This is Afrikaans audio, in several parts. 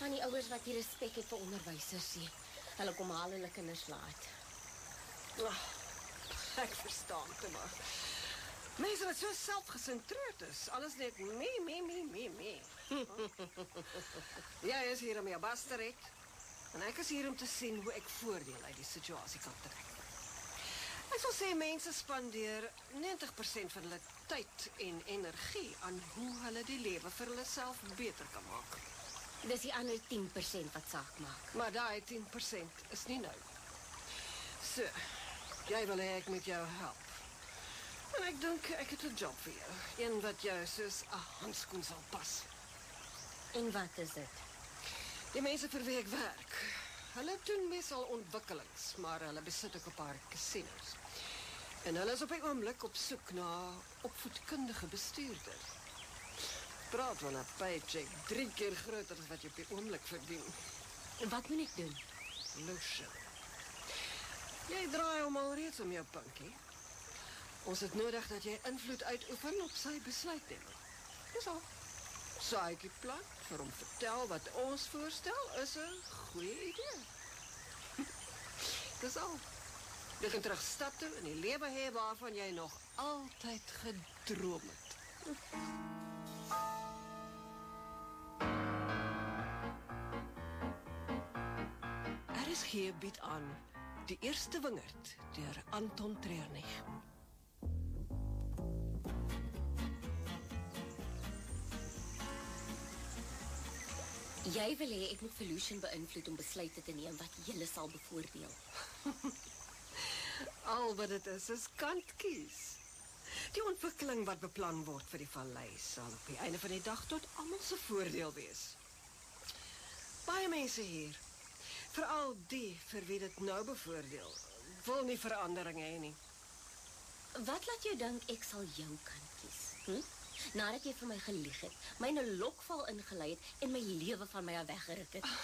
van die ouers wat nie respek het vir onderwysers nie. Hulle kom haal hulle kinders laat. Ek verstaan te maar. Mense wat so selfgesentreerd is, alles net me. Jy is hier om jou bas te red, en ek is hier om te sien hoe ek voordeel uit die situasie kan trek. Ek sal sê mense spandeer 90% van hulle tyd en energie aan hoe hulle die lewe vir hulle self beter kan maak. Dis die ander 10% wat saak maak. Maar daai 10% is nie nou. So, jy wil hê ek met jou help. En ek dink ek het 'n job vir jou. Een wat jou soos 'n handskoen sal pas. En wat is dit? Die mense vir wie ek werk, hulle doen meestal ontwikkelings, maar hulle besit ook 'n paar casinos. En hulle is op die oomblik op soek na opvoedkundige bestuurder. Praat van 'n paycheck 3 keer groter as wat jy op die oomblik verdien. En wat moet ek doen? Lucia, jy draai hom al reeds om jou pinkie. Ons het nodig dat jy invloed uitoefen op sy besluitneming. Dis al. Saaitjie plan vir hom vertel wat ons voorstel is 'n goeie idee. Dis al. Jy kan terug stad toe en die lewe hê waarvan jy nog altyd gedroom het. RSG bied aan Die Eerste Wingerd deur Anton Treurnig. Jy wil hê ek moet vir Lucien beïnvloed om besluite te neem wat julle sal bevoordeel. Al wat dit is kantkies. Die ontwikkeling wat beplan word vir die vallei sal op die einde van die dag tot almal se voordeel wees. Baie mense hier, veral die vir wie dit nou bevoordeel, wil nie verandering hê nie. Wat laat jou dink ek sal jou kan kies? Nadat jy vir my gelieg het, my in 'n lokval ingelei het en my lewe van my af weggeruk het.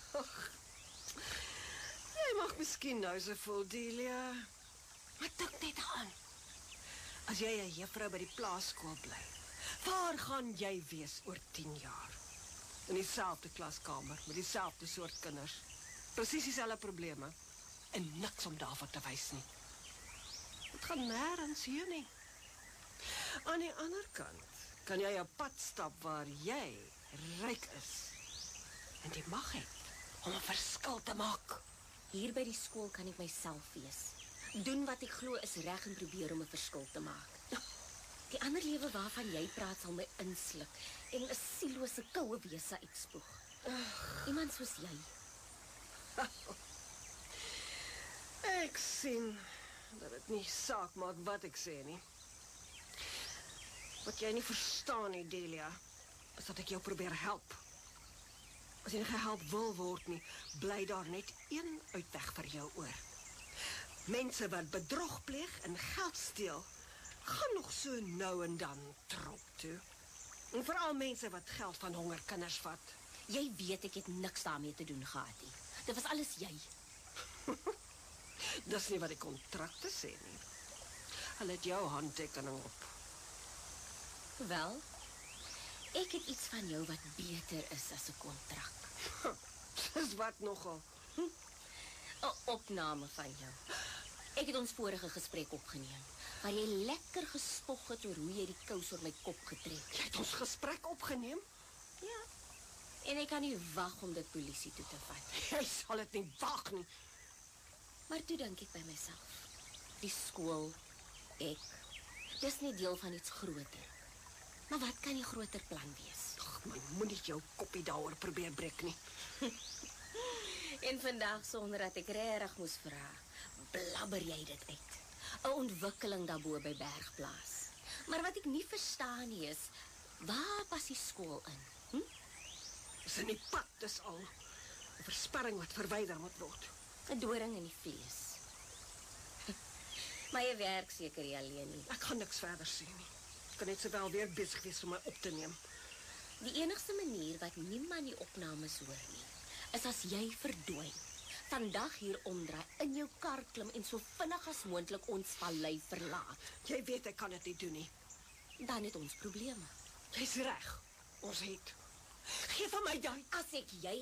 Jy mag miskien nou so voel, Delia. Maar dink net aan. As jy 'n juffrou by die plaaskool bly, waar gaan jy wees oor 10 jaar? In dieselfde klaskamer, met dieselfde soort kinders. Presies dieselfde probleme. En niks om daarvan te wys nie. Het gaan nêrens hier nie. Aan die ander kant kan jy 'n pad stap waar jy ryk is. En die mag het om 'n verskil te maak. Hier by die skool kan ek myself wees. Doen wat ek glo is reg en probeer om 'n verskil te maak. Die ander lewe waarvan jy praat sal my insluk en 'n siellose koue wese uitspoeg. Iemand soos jy. Ek sien dat dit nie saak maak wat ek sê nie. Wat jy nie verstaan nie, Delia, is dat ek jou probeer help. As jy nie gehelp wil word nie, bly daar net een uitweg vir jou oor. Mense wat bedrog pleeg en geld steel, gaan nog so nou en dan trop toe. En veral mense wat geld van hongerkinders vat. Jy weet ek het niks daarmee te doen gehad nie. Dit was alles jy. Dis nie wat die kontrakte sê nie. Hulle het jou handtekening op. Wel, ek het iets van jou wat beter is as 'n kontrak. Dis wat nogal. 'n Opname van jou. Ek het ons vorige gesprek opgeneem, waar jy lekker gespog het oor hoe jy die kous oor my kop getrek. Jy het ons gesprek opgeneem? Ja. En ek kan nie wag om dit polisie toe te vat. Jy sal dit nie wag nie. Maar toe dink ek by myself, die skool, ek, dis nie deel van iets groter. Maar wat kan die groter plan wees? Ag, man, moenie jou koppie daaroor probeer breek nie. En vandag, sonder dat ek regtig moes vra, blabber jy dit uit. 'n Ontwikkeling daarbo by Bergplaas. Maar wat ek nie verstaan nie is, waar pas die skool in? Dis in die pad, dis al. 'n Versperring wat verwyder moet word. 'n Doring in die vlees. Maar jy werk seker nie alleen nie. Ek gaan niks verder sê nie. Ek kan net sowel weer besig wees om my op te neem. Die enigste manier wat niemand die opnames hoor nie, is as jy verdwyn. Vandag hier omdraai, in jou kar klim en so vinnig as moontlik ons vallei verlaat. Jy weet ek kan dit nie doen nie. Dan het ons probleme. Jy's reg. Ons het. Geef vir my dan. As ek jy